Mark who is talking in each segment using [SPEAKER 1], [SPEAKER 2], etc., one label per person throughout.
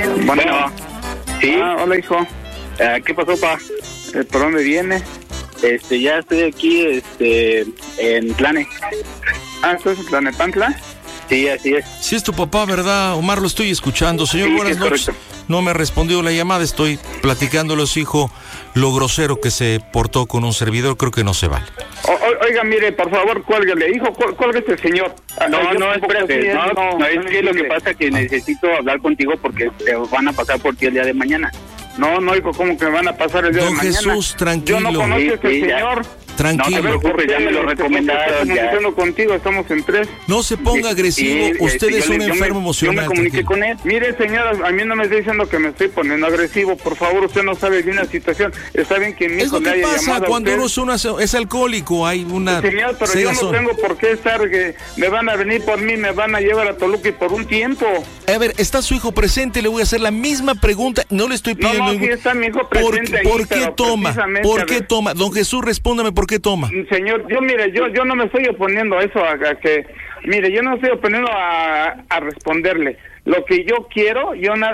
[SPEAKER 1] Bueno. ¿Sí?
[SPEAKER 2] Hola, hijo.
[SPEAKER 1] ¿Qué pasó, pa?
[SPEAKER 2] ¿Por dónde viene?
[SPEAKER 1] Ya estoy aquí, en Tlane.
[SPEAKER 2] ¿Estás en Tlanepantla?
[SPEAKER 1] Sí, así es.
[SPEAKER 3] Sí es tu papá, ¿verdad, Omar? Lo estoy escuchando. Señor,
[SPEAKER 1] Sí,
[SPEAKER 3] buenas noches.
[SPEAKER 1] correcto.
[SPEAKER 3] No me ha respondido la llamada. Estoy platicándole a su hijo lo grosero que se portó con un servidor. Creo que no se vale.
[SPEAKER 2] Oiga, mire, por favor, cuélguele. Hijo, cuélguese, señor.
[SPEAKER 1] No, espérate. No, es que lo que pasa es que necesito hablar contigo porque te van a pasar por ti el día de mañana.
[SPEAKER 2] No, hijo, ¿cómo que me van a pasar el día de mañana?
[SPEAKER 3] Don Jesús, tranquilo.
[SPEAKER 2] Yo no conozco a este
[SPEAKER 1] Sí, ya.
[SPEAKER 2] señor.
[SPEAKER 3] Tranquilo.
[SPEAKER 1] No te preocupes, ya me lo recomendaron.
[SPEAKER 2] Estamos diciendo contigo, estamos en 3.
[SPEAKER 3] No se ponga agresivo. Usted es un enfermo emocional.
[SPEAKER 1] Yo me comuniqué
[SPEAKER 3] tranquilo.
[SPEAKER 1] con él.
[SPEAKER 2] Mire, señora, a mí no me está diciendo que me estoy poniendo agresivo. Por favor, usted no sabe bien la situación. Está bien que mi
[SPEAKER 3] Es
[SPEAKER 2] hijo
[SPEAKER 3] lo
[SPEAKER 2] le
[SPEAKER 3] que
[SPEAKER 2] haya
[SPEAKER 3] pasa
[SPEAKER 2] llamado a
[SPEAKER 3] cuando
[SPEAKER 2] usted.
[SPEAKER 3] uno es alcohólico. Hay una
[SPEAKER 2] Señor, pero yo no
[SPEAKER 3] cegazón.
[SPEAKER 2] tengo por qué estar, que me van a venir por mí, me van a llevar a Toluca y por un tiempo.
[SPEAKER 3] A ver, está su hijo presente, le voy a hacer la misma pregunta. No le estoy pidiendo
[SPEAKER 2] No,
[SPEAKER 3] ningún...
[SPEAKER 2] sí está mi hijo presente ahí,
[SPEAKER 3] ¿Por qué
[SPEAKER 2] pero
[SPEAKER 3] toma?
[SPEAKER 2] precisamente,
[SPEAKER 3] ¿Por
[SPEAKER 2] a
[SPEAKER 3] qué
[SPEAKER 2] ver.
[SPEAKER 3] toma? Don Jesús, respóndame, ¿por qué toma?
[SPEAKER 2] Señor, yo no me estoy oponiendo a eso, a que... Mire, yo no estoy oponiendo a responderle. Lo que yo quiero,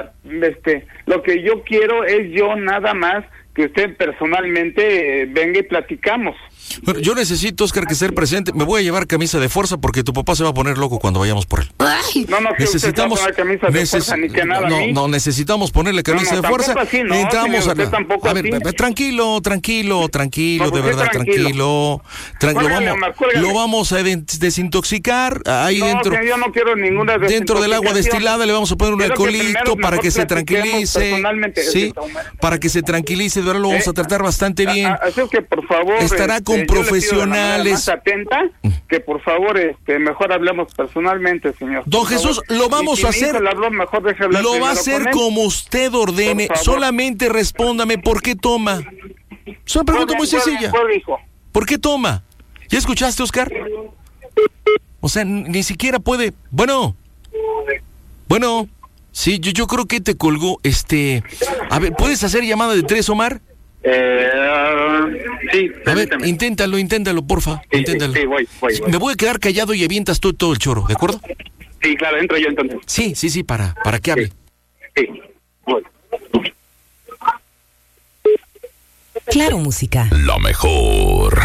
[SPEAKER 2] lo que yo quiero es yo nada más que usted personalmente venga y platicamos.
[SPEAKER 3] Bueno, yo necesito, Oscar, que ser presente. Me voy a llevar camisa de fuerza porque tu papá se va a poner loco cuando vayamos por él.
[SPEAKER 2] No, que
[SPEAKER 3] Necesitamos
[SPEAKER 2] usted va a poner camisa de fuerza, ni que nada a mí.
[SPEAKER 3] no, necesitamos ponerle camisa
[SPEAKER 2] No,
[SPEAKER 3] de fuerza.
[SPEAKER 2] tampoco así, no,
[SPEAKER 3] Entramos
[SPEAKER 2] señor, usted tampoco
[SPEAKER 3] a ver,
[SPEAKER 2] así.
[SPEAKER 3] tranquilo,
[SPEAKER 2] No,
[SPEAKER 3] de
[SPEAKER 2] ¿por qué
[SPEAKER 3] verdad,
[SPEAKER 2] tranquilo?
[SPEAKER 3] tranquilo.
[SPEAKER 2] Omar, cuélgale.
[SPEAKER 3] Lo vamos a desintoxicar ahí
[SPEAKER 2] No,
[SPEAKER 3] dentro.
[SPEAKER 2] que yo no quiero ninguna
[SPEAKER 3] Dentro del agua destilada le vamos a poner un
[SPEAKER 2] Quiero que
[SPEAKER 3] alcoholito
[SPEAKER 2] primero
[SPEAKER 3] para
[SPEAKER 2] mejor
[SPEAKER 3] que se
[SPEAKER 2] platiquemos
[SPEAKER 3] tranquilice.
[SPEAKER 2] personalmente.
[SPEAKER 3] Sí, para que se tranquilice, de verdad lo vamos a tratar bastante bien.
[SPEAKER 2] Así es que por favor
[SPEAKER 3] Estará con
[SPEAKER 2] yo le pido de la manera
[SPEAKER 3] profesionales.
[SPEAKER 2] más atenta que por favor mejor hablemos personalmente, señor.
[SPEAKER 3] Don
[SPEAKER 2] Por
[SPEAKER 3] Jesús,
[SPEAKER 2] favor.
[SPEAKER 3] lo vamos
[SPEAKER 2] Y si
[SPEAKER 3] a
[SPEAKER 2] mi hijo
[SPEAKER 3] hacer.
[SPEAKER 2] le habló, mejor deje hablar
[SPEAKER 3] Lo va a
[SPEAKER 2] primero
[SPEAKER 3] hacer
[SPEAKER 2] con él.
[SPEAKER 3] como usted ordene.
[SPEAKER 2] Por favor.
[SPEAKER 3] Solamente respóndame por qué toma. Es una pregunta muy sencilla.
[SPEAKER 2] ¿Cuál, hijo?
[SPEAKER 3] ¿Por qué toma? ¿Ya escuchaste, Oscar? O sea, ni siquiera puede. Bueno. Sí, yo creo que te colgó. A ver, ¿puedes hacer llamada de 3, Omar?
[SPEAKER 1] Sí.
[SPEAKER 3] A ver,
[SPEAKER 1] permíteme.
[SPEAKER 3] inténtalo, porfa.
[SPEAKER 1] Sí,
[SPEAKER 3] Inténtalo.
[SPEAKER 1] sí, voy.
[SPEAKER 3] Me voy a quedar callado y avientas tú todo el choro, ¿de acuerdo?
[SPEAKER 1] Sí, claro, entro yo entonces.
[SPEAKER 3] Sí, para que hable.
[SPEAKER 1] Sí, voy.
[SPEAKER 4] Claro, música.
[SPEAKER 3] La mejor.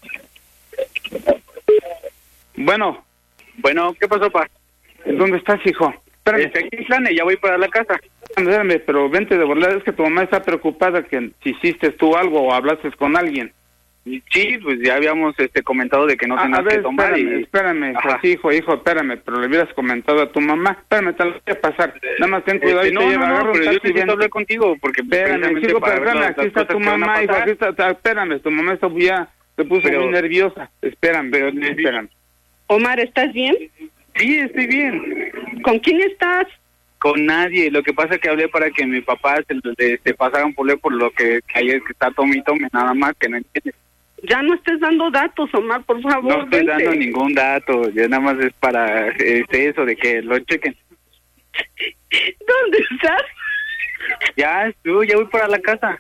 [SPEAKER 2] Bueno,
[SPEAKER 1] ¿Qué pasó, pa?
[SPEAKER 2] ¿dónde estás, hijo? Espérame,
[SPEAKER 1] Aquí en Tlane, ya voy para la casa.
[SPEAKER 2] espérame, pero vente de volar. Es que tu mamá está preocupada que si hiciste tú algo o hablaste con alguien.
[SPEAKER 1] Sí, pues ya habíamos comentado de que no
[SPEAKER 2] A
[SPEAKER 1] tenías
[SPEAKER 2] ver,
[SPEAKER 1] que tomar
[SPEAKER 2] espérame,
[SPEAKER 1] Ajá.
[SPEAKER 2] hijo, espérame, pero le hubieras comentado a tu mamá. Espérame, te lo voy a pasar. Nada más ten cuidado y te lleva, agarra un
[SPEAKER 1] pero yo
[SPEAKER 2] taxi y
[SPEAKER 1] necesito
[SPEAKER 2] ven.
[SPEAKER 1] hablar contigo porque
[SPEAKER 2] Espérame,
[SPEAKER 1] precisamente
[SPEAKER 2] hijo,
[SPEAKER 1] para ver
[SPEAKER 2] espérame,
[SPEAKER 1] las
[SPEAKER 2] aquí está
[SPEAKER 1] cosas
[SPEAKER 2] tu
[SPEAKER 1] que van a
[SPEAKER 2] mamá, hijo,
[SPEAKER 1] pasar.
[SPEAKER 2] aquí está, espérame, tu mamá está ya, se puso
[SPEAKER 1] Pero-
[SPEAKER 2] muy nerviosa. Espérame.
[SPEAKER 5] Omar, ¿estás bien?
[SPEAKER 1] Sí, estoy bien.
[SPEAKER 5] ¿Con quién estás?
[SPEAKER 1] Con nadie. Lo que pasa es que hablé para que mi papá se pasaran por lo que ayer que está tome y tome, nada más que no entiendes.
[SPEAKER 5] Ya no estés dando datos, Omar, por favor.
[SPEAKER 1] No estoy
[SPEAKER 5] vente.
[SPEAKER 1] dando ningún dato, ya nada más es para eso de que lo chequen.
[SPEAKER 5] ¿Dónde estás?
[SPEAKER 1] Ya voy para la casa.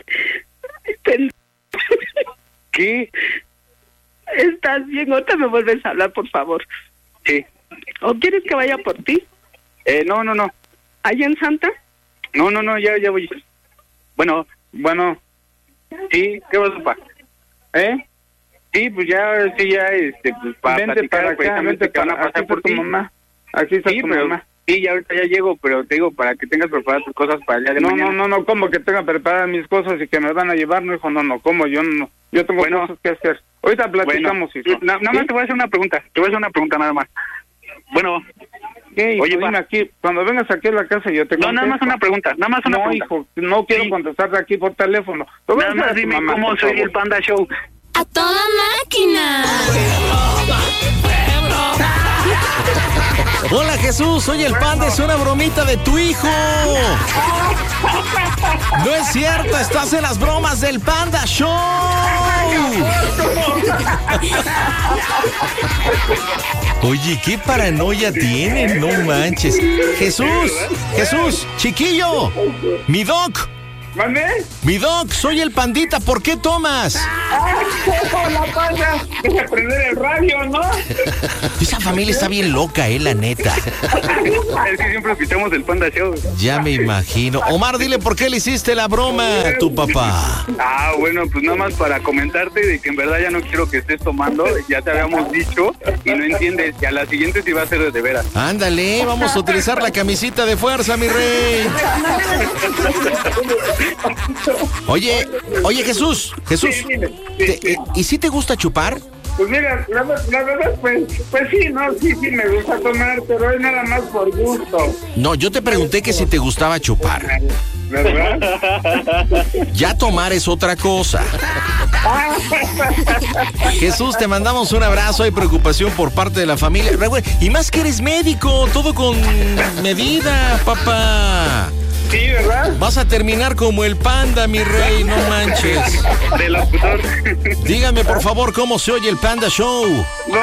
[SPEAKER 1] ¿Qué?
[SPEAKER 5] ¿Estás bien? Ahorita me vuelves a hablar, por favor.
[SPEAKER 1] Sí.
[SPEAKER 5] ¿O quieres que vaya por ti?
[SPEAKER 1] No.
[SPEAKER 5] ¿Allá en Santa?
[SPEAKER 1] No, ya voy. Bueno, sí, ¿qué vas a pasar? Sí, pues ya, pues para
[SPEAKER 2] Vente
[SPEAKER 1] platicar
[SPEAKER 2] para acá,
[SPEAKER 1] precisamente
[SPEAKER 2] vente
[SPEAKER 1] que van a
[SPEAKER 2] para
[SPEAKER 1] pasar
[SPEAKER 2] aquí está
[SPEAKER 1] por
[SPEAKER 2] tu
[SPEAKER 1] ti.
[SPEAKER 2] mamá. Aquí está
[SPEAKER 1] Sí,
[SPEAKER 2] tu
[SPEAKER 1] pero,
[SPEAKER 2] mamá.
[SPEAKER 1] sí, ya ahorita ya llego, pero te digo, para que tengas preparadas tus cosas para el día de mañana.
[SPEAKER 2] No, como que tenga preparadas mis cosas y que me van a llevar, no, hijo, no, como yo no. Yo tengo
[SPEAKER 1] Bueno.
[SPEAKER 2] cosas que hacer. Ahorita platicamos,
[SPEAKER 1] Bueno,
[SPEAKER 2] hijo.
[SPEAKER 1] nada más te voy a hacer una pregunta, nada más. Bueno,
[SPEAKER 2] ¿Qué?
[SPEAKER 1] Oye,
[SPEAKER 2] Dime
[SPEAKER 1] pa.
[SPEAKER 2] aquí, cuando vengas aquí a la casa yo te
[SPEAKER 1] no, nada más
[SPEAKER 2] contesto.
[SPEAKER 1] una pregunta,
[SPEAKER 2] No,
[SPEAKER 1] pregunta.
[SPEAKER 2] hijo, no quiero
[SPEAKER 1] Sí.
[SPEAKER 2] contestarte aquí por teléfono. Lo voy a
[SPEAKER 1] Nada
[SPEAKER 2] hacer a
[SPEAKER 1] más
[SPEAKER 2] tu
[SPEAKER 1] dime
[SPEAKER 2] mamá,
[SPEAKER 1] cómo
[SPEAKER 2] por
[SPEAKER 1] soy
[SPEAKER 2] favor.
[SPEAKER 1] el Panda Show.
[SPEAKER 6] ¡A toda máquina!
[SPEAKER 3] Hola Jesús, soy el Panda, es una bromita de tu hijo. No es cierto, estás en las bromas del Panda Show. Oye, qué paranoia tienen, no manches. Jesús, chiquillo, mi doc,
[SPEAKER 2] ¿Mande?
[SPEAKER 3] Mi Doc, soy el Pandita, ¿por qué tomas?
[SPEAKER 2] La pasa. Deja prender el radio, ¿no?
[SPEAKER 3] Esa familia está bien loca, la neta.
[SPEAKER 1] Es que siempre escuchamos el Panda Show.
[SPEAKER 3] Ya me imagino. Omar, dile por qué le hiciste la broma a tu papá.
[SPEAKER 1] Bueno, pues nada más para comentarte de que en verdad ya no quiero que estés tomando, ya te habíamos dicho y no entiendes, y a la siguiente sí va a ser de veras.
[SPEAKER 3] Ándale, vamos a utilizar la camisita de fuerza, mi rey. Oye, Jesús.
[SPEAKER 2] Sí, dime.
[SPEAKER 3] ¿Y si te gusta chupar?
[SPEAKER 2] Pues mira, la verdad, pues sí, no, sí me gusta tomar, pero es nada más por gusto.
[SPEAKER 3] No, yo te pregunté que si te gustaba chupar.
[SPEAKER 2] ¿Verdad?
[SPEAKER 3] Ya tomar es otra cosa. Jesús, te mandamos un abrazo. Hay preocupación por parte de la familia. Y más que eres médico, todo con medida, papá.
[SPEAKER 2] Sí, ¿verdad?
[SPEAKER 3] Vas a terminar como el Panda, mi rey, no manches.
[SPEAKER 1] De locutor.
[SPEAKER 3] Dígame, por favor, cómo se oye el Panda Show.
[SPEAKER 2] No,